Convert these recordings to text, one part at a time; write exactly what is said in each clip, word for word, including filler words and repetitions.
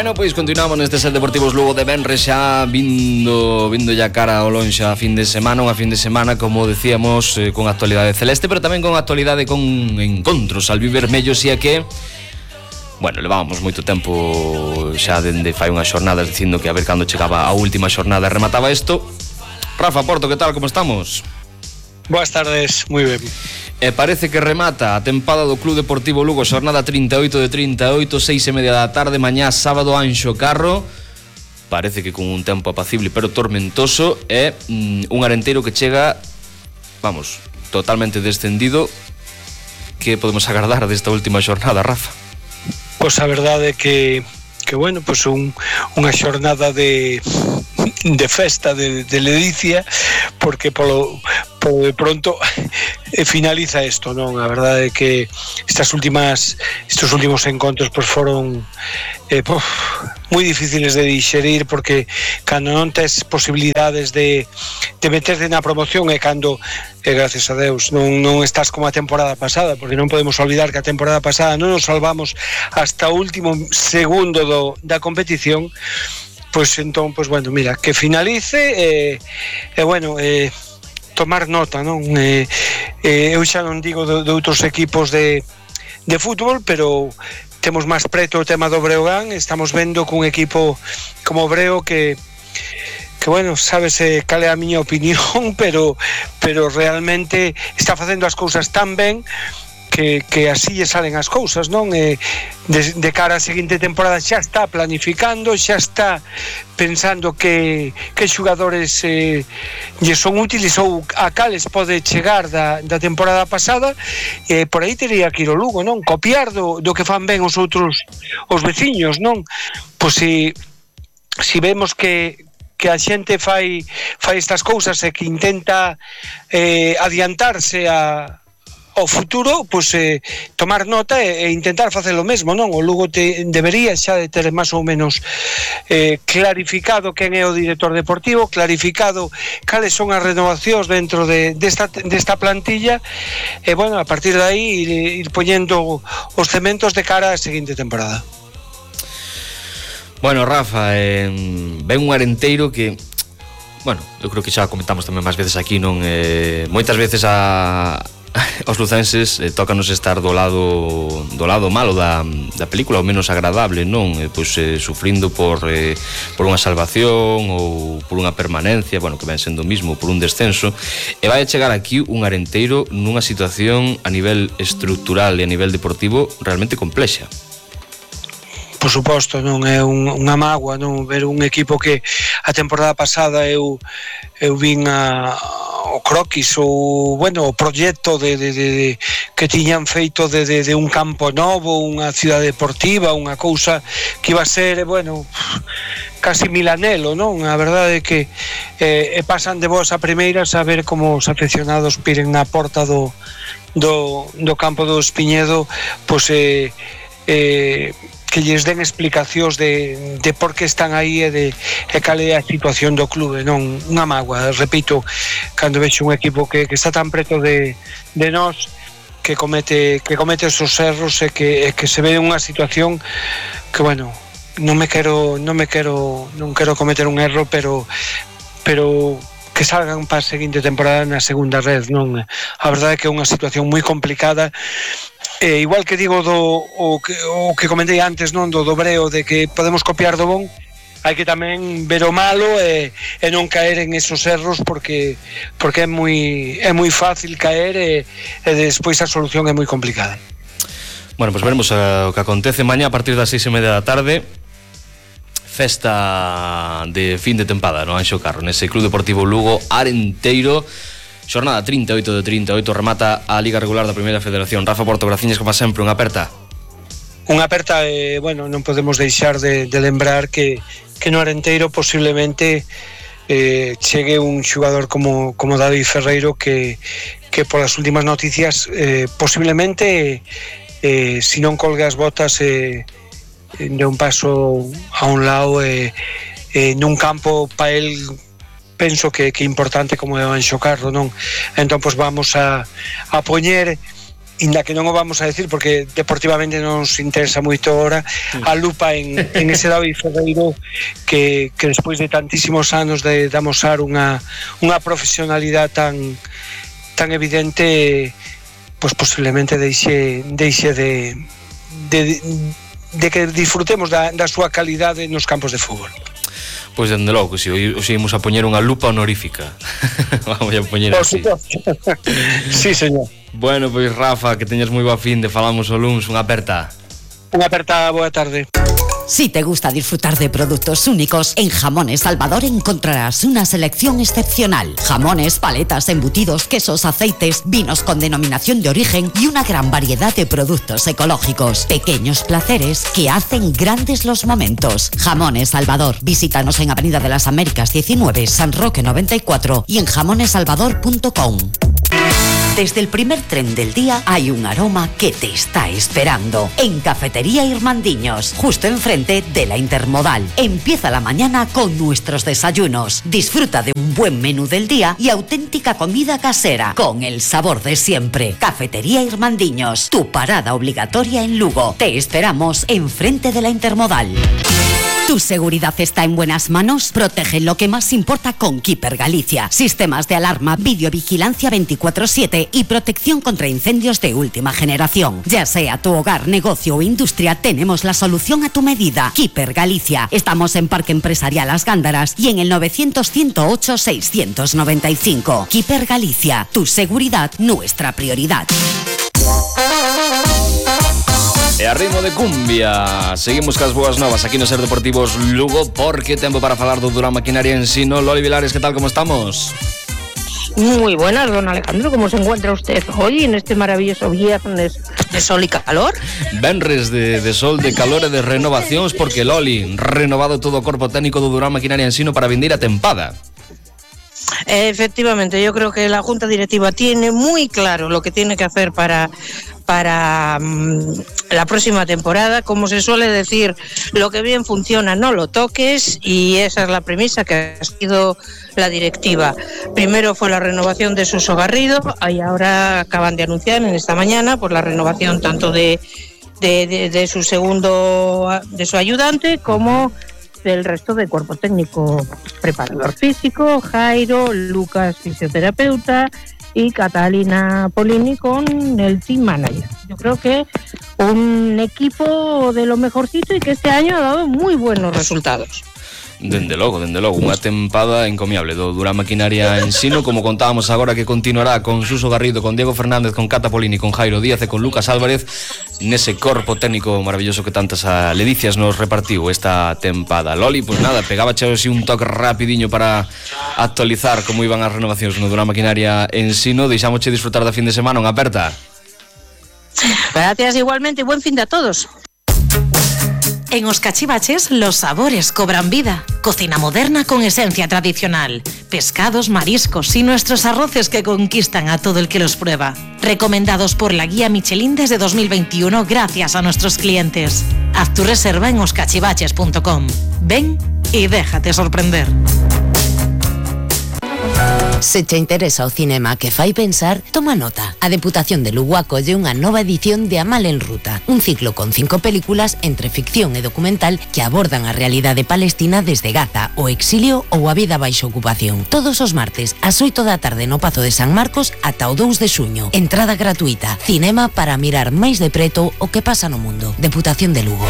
Bueno, pois continuamos neste set Deportivos Lugo de Benres, xa vindo vindo ya cara ao lonxe a fin de semana, unha fin de semana, como decíamos, eh, con actualidade celeste, pero tamén con actualidade con encontros albivermellos, e a que bueno, levábamos moito tempo xa dende fai unhas xornadas dicindo que a ver cando chegaba a última xornada e remataba isto. Rafa Porto, que tal, como estamos? Boas tardes, moi ben. E parece que remata a tempada do Club Deportivo Lugo, xornada trinta e oito de trinta e oito, seis e media da tarde, mañá sábado, Anxo Carro. Parece que con un tempo apacible pero tormentoso, e mm, un Arenteiro que chega, vamos, totalmente descendido. Que podemos agardar desta última xornada, Rafa? Pois a verdade é que, que bueno, pois un, unha xornada de, de festa, de, de ledicia, porque polo, polo de pronto finaliza isto, non? A verdade é que estas últimas, estes últimos encontros pois foron eh, pof, moi difíciles de digerir, porque cando non tes posibilidades de, de meterte na promoción e cando, eh, gracias a Deus, non, non estás como a temporada pasada, porque non podemos olvidar que a temporada pasada non nos salvamos hasta o último segundo do, da competición. Pois entón, pois bueno, mira, que finalice e, eh, eh, bueno, eh, tomar nota, non? Eh, eh, eu xa non digo de, de outros equipos de, de fútbol, pero temos máis preto o tema do Breogán. Estamos vendo que un equipo como Breo que que bueno, sábese cal é a miña opinión, pero pero realmente está facendo as cousas tan ben que, que así lle salen as cousas, non? Eh, de, de cara á seguinte temporada xa está planificando, xa está pensando que, que xogadores eh, lle son útiles ou a cales pode chegar da, da temporada pasada. Eh, por aí teria que ir o Lugo, non? Copiar do, do que fan ben os outros, os veciños, non? Pois se si, si vemos que que a xente fai fai estas cousas e que intenta eh, adiantarse a ao futuro, pois eh, tomar nota e, e intentar facer o mesmo, non? O Lugo te, debería xa de ter máis ou menos eh, clarificado quen é o director deportivo, clarificado cales son as renovacións dentro de, desta, desta plantilla, e bueno, a partir de aí ir, ir poñendo os cementos de cara á seguinte temporada. Bueno, Rafa, eh, ven un Arenteiro que, bueno, eu creo que xa comentamos tamén máis veces aquí, non? Eh, moitas veces a aos lucenses eh, tócanos estar do lado do lado malo da, da película, ou menos agradable, non? Eh, pois eh, sufrindo por eh, por unha salvación ou por unha permanencia, bueno, que ven sendo o mismo, por un descenso, e vai a chegar aquí un Arenteiro nunha situación a nivel estrutural e a nivel deportivo realmente complexa. Por suposto, non é un, unha mágoa, non ver un equipo que a temporada pasada eu eu vin a o croquis, o bueno, o proxecto de, de, de, de que tiñan feito de, de, de un campo novo, unha cidade deportiva, unha cousa que iba a ser, bueno, casi milanelo, non? A verdade é que eh, pasan de vos a primeiras a ver como os aficionados piren na porta do, do, do campo do Espiñedo, pois eh, eh, que lles den explicacións de, de por que están aí e de e cal é a situación do clube, non? Unha mágoa, repito, cando vexo un equipo que, que está tan preto de, de nós, que comete que comete esos erros e que, e que se ve unha situación que, bueno, non me quero non me quero non quero cometer un erro, pero pero que salgan para a seguinte temporada na segunda red, non? A verdade é que é unha situación moi complicada. Eh, igual que digo do o que, o que comentei antes, non, do do Breo, de que podemos copiar do bon, hai que tamén ver o malo e, e non caer en esos erros, porque porque é moi é moi fácil caer e, e despois a solución é moi complicada. Bueno, pois pues veremos uh, o que acontece mañá a partir das seis e media da tarde. Festa de fin de tempada no Anxo Carro, nese Club Deportivo Lugo Arenteiro. Xornada trinta e oito de trinta e oito, remata a Liga Regular da Primeira Federación. Rafa Porto, graciñas como sempre, unha aperta. Unha aperta, eh, bueno, non podemos deixar de, de lembrar que, que no Arenteiro posiblemente eh, chegue un xogador como, como David Ferreiro, que, que polas últimas noticias eh, posiblemente eh, si non colga as botas eh, de un paso a un lado eh, eh, nun campo pa el penso que, que é importante como é o Anxo Carro, non? Entón, pois vamos a, a poñer inda que non o vamos a decir porque deportivamente non nos interesa moito ahora, a lupa en, en ese David Ferreiro que, que despois de tantísimos anos de, de amosar unha, unha profesionalidade tan, tan evidente, pues posiblemente deixe, deixe de, de, de que disfrutemos da, da súa calidade nos campos de fútbol. Pois dende logo, si os íamos a poñer unha lupa honorífica. Vamos a poñer así. Sí, señor. Bueno, pois Rafa, que teñas moi boa fin de falamos o luns, unha aperta. Unha aperta, boa tarde. Si te gusta disfrutar de productos únicos, en Jamones Salvador encontrarás una selección excepcional. Jamones, paletas, embutidos, quesos, aceites, vinos con denominación de origen y una gran variedad de productos ecológicos. Pequeños placeres que hacen grandes los momentos. Jamones Salvador. Visítanos en Avenida de las Américas diecinueve, San Roque noventa y cuatro y en jamones salvador punto com. Desde el primer tren del día hay un aroma que te está esperando. En Cafetería Irmandiños, justo enfrente de la Intermodal. Empieza la mañana con nuestros desayunos. Disfruta de un buen menú del día y auténtica comida casera, con el sabor de siempre. Cafetería Irmandiños, tu parada obligatoria en Lugo. Te esperamos enfrente de la Intermodal. ¿Tu seguridad está en buenas manos? Protege lo que más importa con Keeper Galicia. Sistemas de alarma, videovigilancia veinticuatro siete y protección contra incendios de última generación. Ya sea tu hogar, negocio o industria, tenemos la solución a tu medida. Keeper Galicia. Estamos en Parque Empresarial Las Gándaras y en el novecientos, ciento ocho, seiscientos noventa y cinco. Keeper Galicia. Tu seguridad, nuestra prioridad. E a ritmo de cumbia seguimos cas boas novas aquí no Ser Deportivos Lugo, porque tempo para falar do Durán Maquinaria Ensino. Loli Vilares, ¿qué tal? ¿Cómo estamos? Muy buenas, don Alejandro. ¿Cómo se encuentra usted hoy en este maravilloso viernes de sol y calor? Venres de, de sol, de calor e de renovacións, porque Loli, renovado todo o corpo técnico do Durán Maquinaria Ensino para vindeira tempada. Efectivamente, yo creo que la Junta Directiva tiene muy claro lo que tiene que hacer para... para um, la próxima temporada. Como se suele decir, lo que bien funciona no lo toques, y esa es la premisa que ha sido la directiva. Primero fue la renovación de Suso Garrido y ahora acaban de anunciar en esta mañana por la renovación tanto de, de, de, de su segundo, de su ayudante, como del resto del cuerpo técnico, preparador físico, Jairo, Lucas, fisioterapeuta, y Catalina Polini con el team manager. Yo creo que un equipo de lo mejorcito y que este año ha dado muy buenos resultados. Dende logo, dende logo, unha tempada encomiable do Durán Maquinaria Ensino, como contábamos agora, que continuará con Suso Garrido, con Diego Fernández, con Cata Polini, con Jairo Díaz e con Lucas Álvarez nese corpo técnico maravilloso que tantas ledicias nos repartiu esta tempada. Loli, pois pues nada, pegaba cheo así un toque rapidiño para actualizar como iban as renovacións no Durán Maquinaria Ensino. Deixámoche disfrutar da fin de semana, unha aperta. Gracias igualmente y buen fin de a todos. En Os Cachivaches los sabores cobran vida. Cocina moderna con esencia tradicional. Pescados, mariscos y nuestros arroces que conquistan a todo el que los prueba. Recomendados por la guía Michelin desde dos mil veintiuno gracias a nuestros clientes. Haz tu reserva en os cachivaches punto com. Ven y déjate sorprender. Se te interesa o cinema que fai pensar, toma nota. A Deputación de Lugo acolle unha nova edición de Amal en Ruta, un ciclo con cinco películas entre ficción e documental que abordan a realidade palestina desde Gaza, o exilio ou a vida baixo ocupación. Todos os martes, ás oito da tarde no Pazo de San Marcos ata o dous de xuño. Entrada gratuita. Cinema para mirar máis de preto o que pasa no mundo. Deputación de Lugo.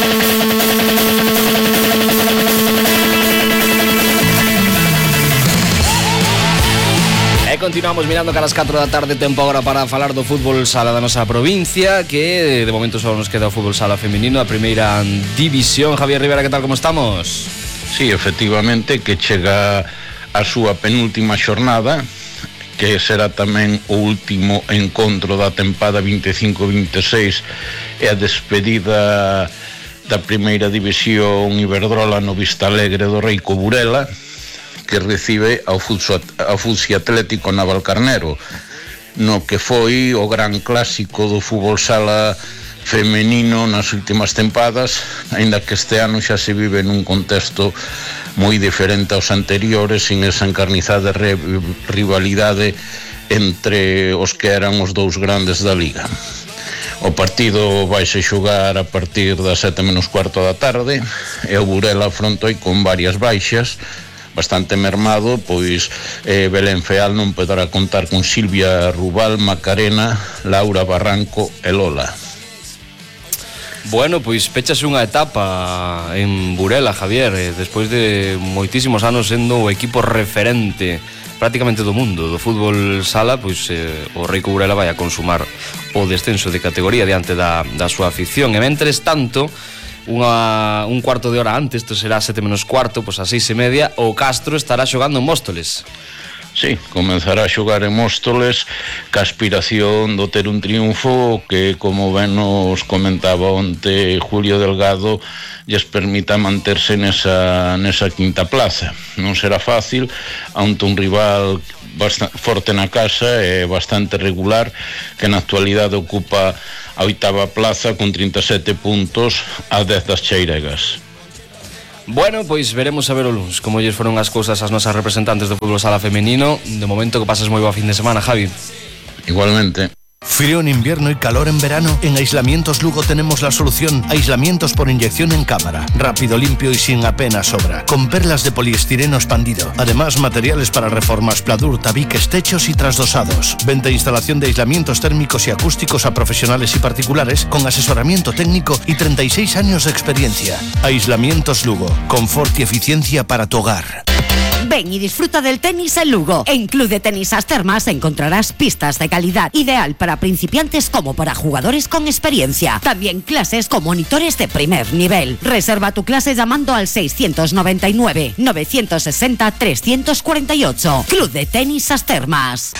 E continuamos mirando cara as catro da tarde, tempo agora para falar do fútbol sala da nosa provincia, que de momento só nos queda o fútbol sala feminino, a primeira división. Javier Rivera, que tal, como estamos? Sí, efectivamente, que chega a súa penúltima xornada, que será tamén o último encontro da tempada veinticinco veintiséis e a despedida da primeira división Iberdrola no Vistalegre do Reico Burela, que recibe ao Futsal Atlético Navalcarnero, no que foi o gran clásico do fútbol sala femenino nas últimas tempadas, aínda que este ano xa se vive nun contexto moi diferente aos anteriores, sin esa encarnizada rivalidade entre os que eran os dous grandes da Liga. O partido vaise xogar a partir das sete menos cuarto da tarde e o Burela afrontou con varias baixas, bastante mermado, pois eh, Belén Feal non poderá contar con Silvia Rubal, Macarena, Laura Barranco e Lola. Bueno, pois pechase unha etapa en Burela, Javier, eh, despois de moitísimos anos sendo o equipo referente prácticamente do mundo do fútbol sala, pois eh, o Reico Burela vai a consumar o descenso de categoría diante da, da súa afición. E mentres tanto, unha, un cuarto de hora antes, isto será sete menos cuarto, pois a seis e media, o Castro estará xogando en Móstoles. Sí, comenzará a xogar en Móstoles ca aspiración do ter un triunfo que, como ben nos comentaba onte Julio Delgado, lles permita manterse nesa, nesa quinta plaza. Non será fácil ante un rival bastante forte na casa e bastante regular, que na actualidade ocupa a oitava plaza con trinta e sete puntos a dez das cheiregas. Bueno, pois veremos a ver o luns como lles foron as cousas ás nosas representantes do fútbol sala femenino. De momento que pases moi boa fin de semana, Javi. Igualmente. Frío en invierno y calor en verano. En Aislamientos Lugo tenemos la solución. Aislamientos por inyección en cámara. Rápido, limpio y sin apenas sobra. Con perlas de poliestireno expandido. Además, materiales para reformas, pladur, tabiques, techos y trasdosados. Venta e instalación de aislamientos térmicos y acústicos a profesionales y particulares con asesoramiento técnico y treinta y seis años de experiencia. Aislamientos Lugo. Confort y eficiencia para tu hogar. Ven y disfruta del tenis en Lugo. En Club de Tenis As Termas encontrarás pistas de calidad, ideal para principiantes como para jugadores con experiencia. También clases con monitores de primer nivel. Reserva tu clase llamando al seiscientos noventa y nueve, novecientos sesenta, trescientos cuarenta y ocho. Club de Tenis As Termas.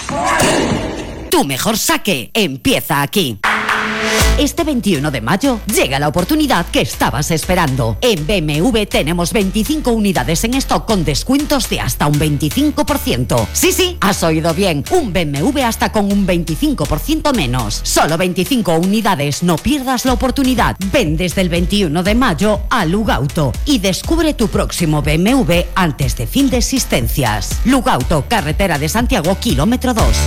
Tu mejor saque empieza aquí. Este veintiuno de mayo llega la oportunidad que estabas esperando. En B M W tenemos veinticinco unidades en stock con descuentos de hasta un veinticinco por ciento. Sí, sí, has oído bien. Un B M W hasta con un veinticinco por ciento menos. Solo veinticinco unidades, no pierdas la oportunidad. Ven desde el veintiuno de mayo a Lugauto y descubre tu próximo B M W antes de fin de existencias. Lugauto, carretera de Santiago, kilómetro dos.